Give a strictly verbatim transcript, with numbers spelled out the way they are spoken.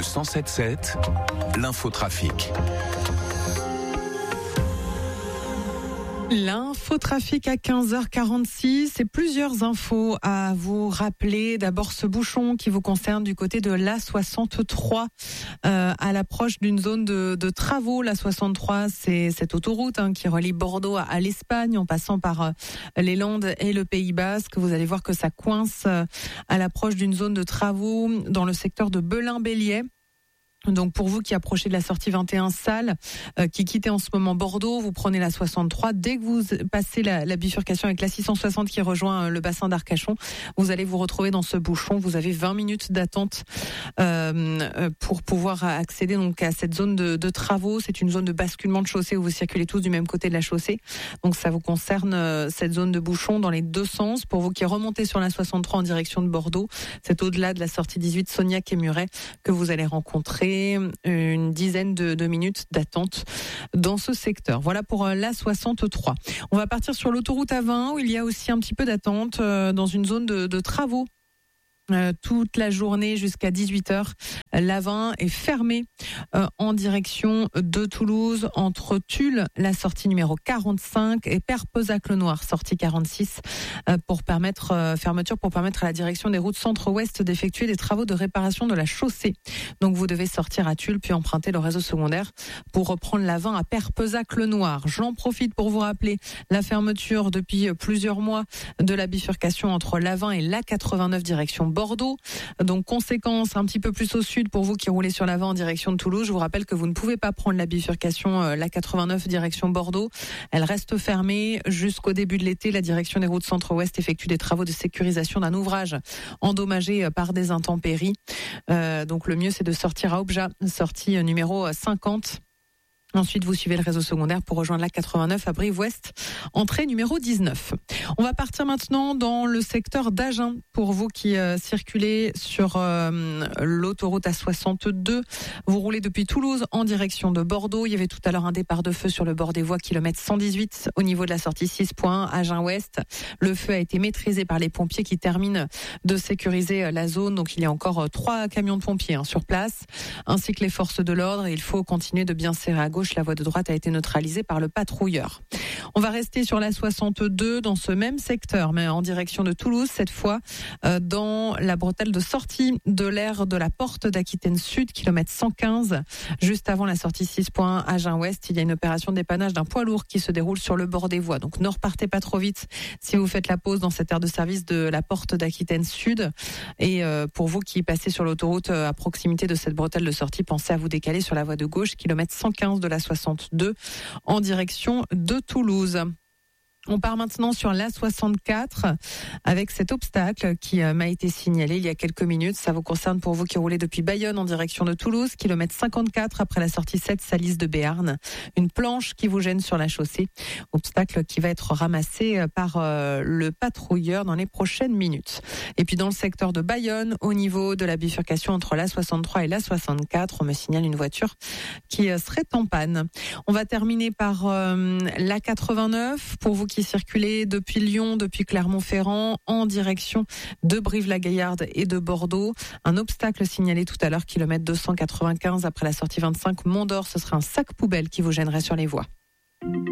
cent sept sept, l'infotrafic. L'infotrafic à quinze heures quarante-six et plusieurs infos à vous rappeler. D'abord ce bouchon qui vous concerne du côté de l'A soixante-trois euh, à l'approche d'une zone de, de travaux. L'A soixante-trois, c'est cette autoroute hein, qui relie Bordeaux à, à l'Espagne en passant par euh, les Landes et le Pays Basque. Vous allez voir que ça coince euh, à l'approche d'une zone de travaux dans le secteur de Belin-Bélier. Donc pour vous qui approchez de la sortie vingt et un Salles, euh, qui quittez en ce moment Bordeaux, vous prenez la soixante-trois. Dès que vous passez la, la bifurcation avec la six cent soixante qui rejoint euh, le bassin d'Arcachon, vous allez vous retrouver dans ce bouchon. Vous avez vingt minutes d'attente euh, pour pouvoir accéder donc à cette zone de, de travaux. C'est une zone de basculement de chaussée où vous circulez tous du même côté de la chaussée. Donc ça vous concerne euh, cette zone de bouchon dans les deux sens. Pour vous qui remontez sur la soixante-trois en direction de Bordeaux, c'est au-delà de la sortie dix-huit Sognac et Muret que vous allez rencontrer une dizaine de, de minutes d'attente dans ce secteur. Voilà pour l'A soixante-trois. On va partir sur l'autoroute A vingt où il y a aussi un petit peu d'attente euh, dans une zone de, de travaux. Euh, toute la journée jusqu'à dix-huit heures. L'A vingt est fermée euh, en direction de Toulouse entre Tulle, la sortie numéro quarante-cinq et Perpezac-le-Noir, sortie quarante-six, euh, pour permettre euh, fermeture pour permettre à la direction des routes centre-ouest d'effectuer des travaux de réparation de la chaussée. Donc vous devez sortir à Tulle puis emprunter le réseau secondaire pour reprendre l'A vingt à Perpezac-le-Noir. J'en profite pour vous rappeler la fermeture depuis plusieurs mois de la bifurcation entre l'A vingt et l'A quatre-vingt-neuf direction Bordeaux. Donc conséquence un petit peu plus au sud pour vous qui roulez sur l'A vingt en direction de Toulouse. Je vous rappelle que vous ne pouvez pas prendre la bifurcation euh, l'A quatre-vingt-neuf direction Bordeaux. Elle reste fermée jusqu'au début de l'été. La direction des routes centre-ouest effectue des travaux de sécurisation d'un ouvrage endommagé par des intempéries. Euh, donc le mieux c'est de sortir à Obja, sortie numéro cinquante. Ensuite, vous suivez le réseau secondaire pour rejoindre l'A quatre-vingt-neuf à Brive-Ouest, entrée numéro dix-neuf. On va partir maintenant dans le secteur d'Agen pour vous qui euh, circulez sur euh, l'autoroute A soixante-deux. Vous roulez depuis Toulouse en direction de Bordeaux. Il y avait tout à l'heure un départ de feu sur le bord des voies, kilomètre cent dix-huit au niveau de la sortie six point un, Agen-Ouest. Le feu a été maîtrisé par les pompiers qui terminent de sécuriser la zone. Donc il y a encore trois camions de pompiers hein, sur place, ainsi que les forces de l'ordre. Il faut continuer de bien serrer à gauche. La voie de droite a été neutralisée par le patrouilleur. On va rester sur la soixante-deux dans ce même secteur, mais en direction de Toulouse, cette fois euh, dans la bretelle de sortie de l'aire de la porte d'Aquitaine Sud, kilomètre cent quinze, juste avant la sortie six point un Agen-Ouest. Il y a une opération dépannage d'un poids lourd qui se déroule sur le bord des voies. Donc ne repartez pas trop vite si vous faites la pause dans cette aire de service de la porte d'Aquitaine Sud. Et euh, pour vous qui passez sur l'autoroute euh, à proximité de cette bretelle de sortie, pensez à vous décaler sur la voie de gauche, kilomètre cent quinze de la soixante-deux en direction de Toulouse. On part maintenant sur l'A soixante-quatre avec cet obstacle qui m'a été signalé il y a quelques minutes. Ça vous concerne pour vous qui roulez depuis Bayonne en direction de Toulouse, kilomètre cinquante-quatre après la sortie sept Salis de Béarn. Une planche qui vous gêne sur la chaussée. Obstacle qui va être ramassé par le patrouilleur dans les prochaines minutes. Et puis dans le secteur de Bayonne, au niveau de la bifurcation entre l'A soixante-trois et l'A soixante-quatre, on me signale une voiture qui serait en panne. On va terminer par euh, l'A quatre-vingt-neuf pour vous qui circulez depuis Lyon, depuis Clermont-Ferrand, en direction de Brive-la-Gaillarde et de Bordeaux. Un obstacle signalé tout à l'heure, kilomètre deux cent quatre-vingt-quinze après la sortie vingt-cinq Mont-d'Or. Ce serait un sac poubelle qui vous gênerait sur les voies.